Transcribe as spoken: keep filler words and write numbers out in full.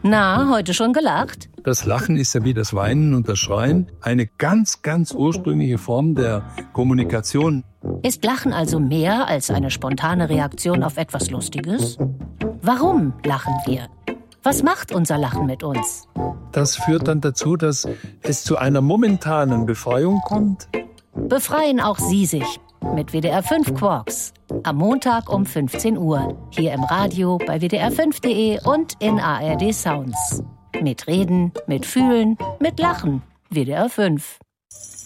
Na, heute schon gelacht? Das Lachen ist ja wie das Weinen und das Schreien eine ganz, ganz ursprüngliche Form der Kommunikation. Ist Lachen also mehr als eine spontane Reaktion auf etwas Lustiges? Warum lachen wir? Was macht unser Lachen mit uns? Das führt dann dazu, dass es zu einer momentanen Befreiung kommt. Befreien auch Sie sich mit W D R fünf Quarks. Am Montag um fünfzehn Uhr. Hier im Radio bei W D R fünf punkt de und in A R D Sounds. Mit Reden, mit Fühlen, mit Lachen. W D R fünf.